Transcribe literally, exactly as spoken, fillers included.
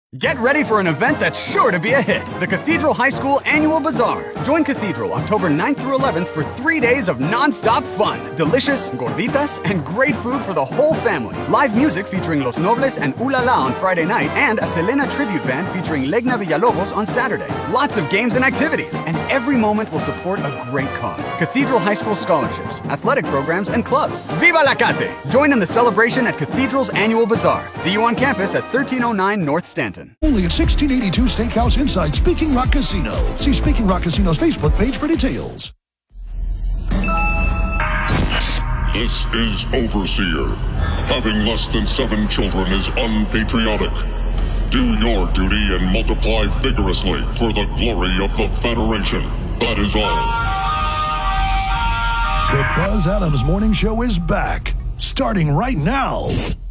Get ready for an event that's sure to be a hit, the Cathedral High School Annual Bazaar. Join Cathedral October ninth through eleventh for three days of non-stop fun, delicious gorditas, and great food for the whole family. Live music featuring Los Nobles and Ooh La La on Friday night, and a Selena tribute band featuring Legna Villalobos on Saturday. Lots of games and activities, and every moment will support a great cause. Cathedral High School scholarships, athletic programs, and clubs. Viva la Cate! Join in the celebration at Cathedral's Annual Bazaar. See you on campus at thirteen oh nine North Stanton. Only at sixteen eighty-two Steakhouse inside Speaking Rock Casino. See Speaking Rock Casino's Facebook page for details. This is Overseer. Having less than seven children is unpatriotic. Do your duty and multiply vigorously for the glory of the Federation. That is all. The Buzz Adams Morning Show is back, starting right now.